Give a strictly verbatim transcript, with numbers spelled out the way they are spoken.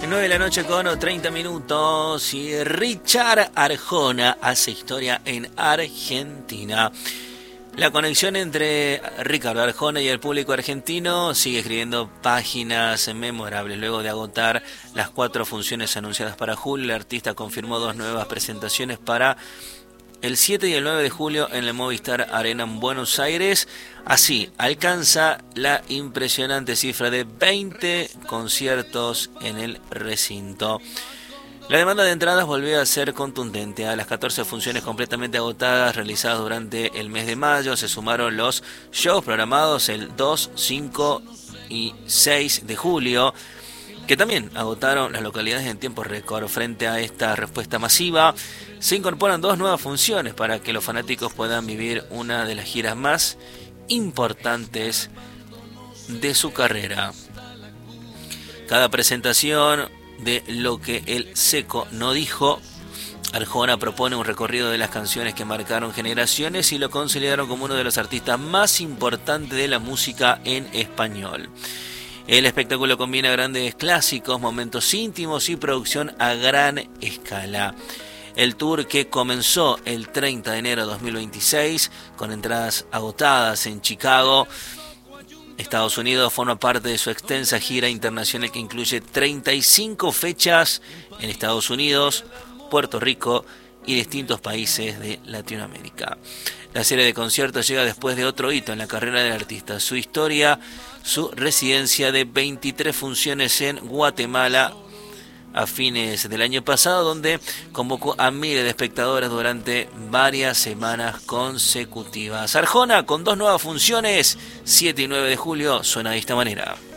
nueve de la noche con treinta minutos y Richard Arjona hace historia en Argentina. La conexión entre Ricardo Arjona y el público argentino sigue escribiendo páginas memorables. Luego de agotar las cuatro funciones anunciadas para julio, el artista confirmó dos nuevas presentaciones para el siete y el nueve de julio en el Movistar Arena en Buenos Aires. Así alcanza la impresionante cifra de veinte conciertos en el recinto. La demanda de entradas volvió a ser contundente. A las catorce funciones completamente agotadas realizadas durante el mes de mayo se sumaron los shows programados el dos, cinco y seis de julio, que también agotaron las localidades en tiempo récord. Frente a esta respuesta masiva, se incorporan dos nuevas funciones para que los fanáticos puedan vivir una de las giras más importantes de su carrera. Cada presentación de Lo que el Seco no dijo, Arjona propone un recorrido de las canciones que marcaron generaciones y lo consideraron como uno de los artistas más importantes de la música en español. El espectáculo combina grandes clásicos, momentos íntimos y producción a gran escala. El tour, que comenzó el treinta de enero de dos mil veintiséis con entradas agotadas en Chicago, Estados Unidos, forma parte de su extensa gira internacional que incluye treinta y cinco fechas en Estados Unidos, Puerto Rico y distintos países de Latinoamérica. La serie de conciertos llega después de otro hito en la carrera del artista: su historia, su residencia de veintitrés funciones en Guatemala a fines del año pasado, donde convocó a miles de espectadores durante varias semanas consecutivas. Arjona con dos nuevas funciones, siete y nueve de julio, suena de esta manera.